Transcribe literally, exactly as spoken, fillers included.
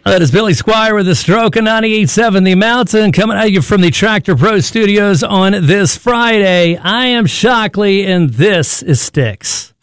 That is Billy Squire with the Stroke of ninety-eight point seven The Mountain, coming at you from the Tractor Pro Studios on this Friday. I am Shockley, and this is Styx.